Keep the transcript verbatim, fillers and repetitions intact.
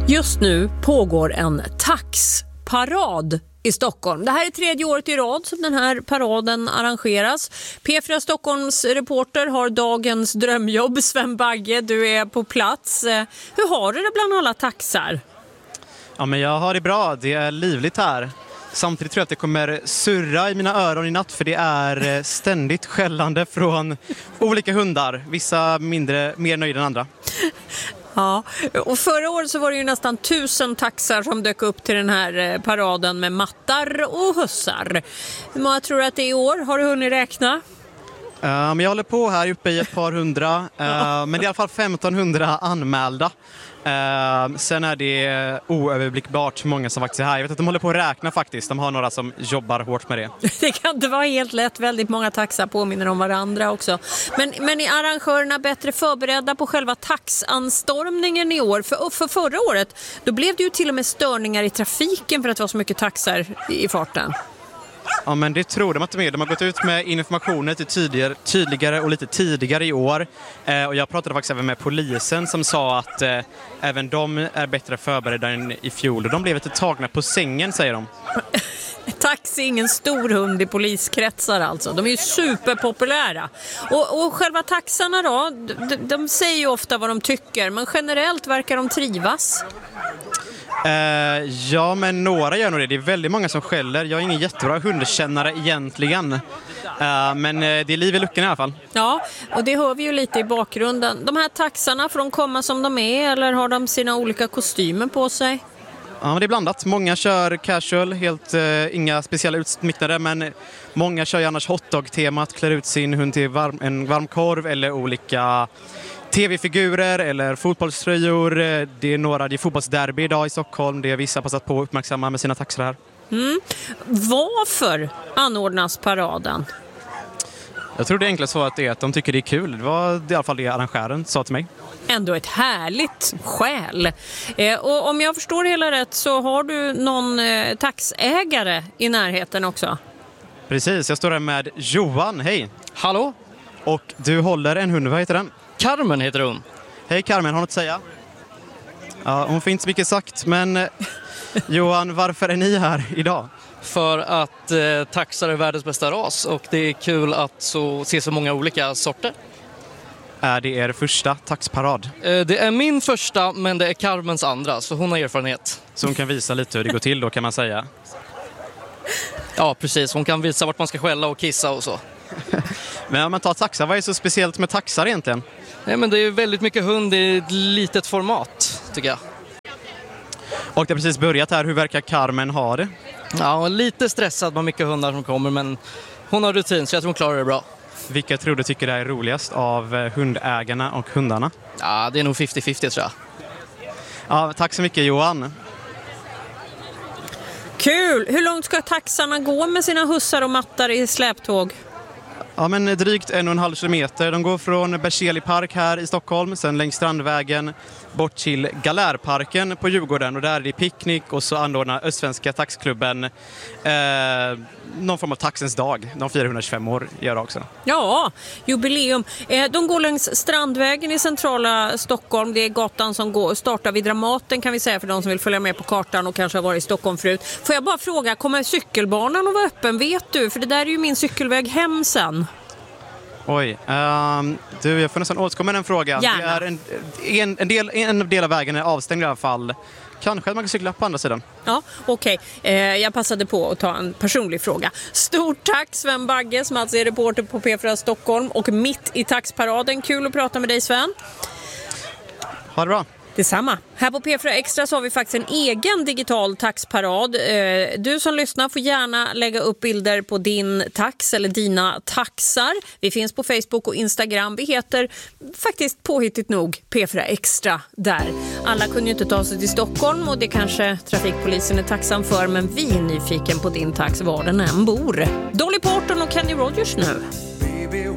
Just nu pågår en taxparad i Stockholm. Det här är tredje året i rad som den här paraden arrangeras. P fyra Stockholms reporter har dagens drömjobb. Sven Bagge, du är på plats. Hur har du det bland alla taxar? Ja, men jag har det bra. Det är livligt här. Samtidigt tror jag att det kommer surra i mina öron i natt, för det är ständigt skällande från olika hundar. Vissa mindre, mer nöjda än andra. Ja, och förra året så var det ju nästan tusen taxar som dök upp till den här paraden med mattar och hussar. Hur många tror du att det är i år? Har du hunnit räkna? Uh, men jag håller på här uppe i ett par hundra, uh, men det är i alla fall femtonhundra anmälda. Uh, sen är det oöverblickbart hur många som faktiskt är här. Jag vet att de håller på att räkna faktiskt. De har några som jobbar hårt med det. Det kan inte vara helt lätt. Väldigt många taxar påminner om varandra också. Men, men är arrangörerna bättre förberedda på själva taxanstormningen i år? För, för förra året då blev det ju till och med störningar i trafiken för att det var så mycket taxar i farten. Ja, men det tror de att de är. De har gått ut med informationer till tydligare, tydligare och lite tidigare i år. Eh, och jag pratade faktiskt även med polisen som sa att eh, även de är bättre förberedda än i fjol. Och de blev lite tagna på sängen, säger de. Taxi är ingen stor hund i poliskretsar alltså. De är ju superpopulära. Och, och själva taxarna då, de, de säger ju ofta vad de tycker. Men generellt verkar de trivas. Uh, ja, men några gör nog det. Det är väldigt många som skäller. Jag är ingen jättebra hundkännare egentligen. Uh, men uh, det är liv i luckan i alla fall. Ja, och det hör vi ju lite i bakgrunden. De här taxarna, får de komma som de är eller har de sina olika kostymer på sig? Ja, men det är blandat. Många kör casual, helt uh, inga speciella utsmycknade, men många kör ju annars hotdog-temat, klär ut sin hund till varm, en varm korv eller olika tv-figurer eller fotbollströjor. Det är några, det är fotbollsderby idag i Stockholm. Det är vissa passat på att uppmärksamma med sina taxar här. Mm. Varför anordnas paraden? Jag tror det enklast så att det är att de tycker det är kul. Det var i alla fall det arrangören sa till mig. Ändå ett härligt skäl. Eh, och om jag förstår hela rätt så har du någon eh, taxägare i närheten också. Precis, jag står här med Johan. Hej! Hallå? Och du håller en hund, vad heter den? Carmen heter hon. Hej Carmen, har du något att säga? Ja, hon får inte så mycket sagt, men Johan, varför är ni här idag? För att eh, taxar är världens bästa ras och det är kul att så, se så många olika sorter. Är det er första taxparad? Eh, det är min första, men det är Carmens andra, så hon har erfarenhet. Så hon kan visa lite hur det går till då, kan man säga. Ja, precis. Hon kan visa vart man ska skälla och kissa och så. Men om man tar taxar, vad är så speciellt med taxar egentligen? Nej, men det är väldigt mycket hund i ett litet format, tycker jag. Och det har precis börjat här. Hur verkar Carmen ha det? Ja, lite stressad med mycket hundar som kommer, men hon har rutin så jag tror hon klarar det bra. Vilka tror du tycker det är roligast av hundägarna och hundarna? Ja, det är nog femtio femtio tror jag. Ja, tack så mycket Johan. Kul! Hur långt ska taxarna gå med sina hussar och mattar i släptåg? Ja, men drygt en och en halv kilometer. De går från Berzelii park här i Stockholm, sen längs Strandvägen bort till Galärparken på Djurgården. Och där är det picknick och så anordnar Östsvenska taxklubben eh, någon form av taxens dag. De fyrahundratjugofem år gör det också. Ja, jubileum. Eh, de går längs Strandvägen i centrala Stockholm. Det är gatan som går, startar vid Dramaten kan vi säga för de som vill följa med på kartan och kanske har varit i Stockholm förut. Får jag bara fråga, kommer cykelbanan att vara öppen, vet du? För det där är ju min cykelväg hem sen. Oj, um, du, jag får nästan återkomma den frågan. Gärna. Det är en, en, en, del, en del av vägen är avstängd i alla fall. Kanske att man kan cykla på andra sidan. Ja, okej. Okay. Eh, jag passade på att ta en personlig fråga. Stort tack Sven Bagge som alltså är reporter på P fyra Stockholm och mitt i taxparaden. Kul att prata med dig Sven. Ha det bra. Detsamma. Här på P fyra Extra så har vi faktiskt en egen digital taxparad. Du som lyssnar får gärna lägga upp bilder på din tax eller dina taxar. Vi finns på Facebook och Instagram. Vi heter faktiskt påhittigt nog P fyra Extra där. Alla kunde ju inte ta sig till Stockholm och det kanske trafikpolisen är tacksam för, men vi är nyfiken på din tax var den än bor. Dolly Parton och Kenny Rogers nu. Baby,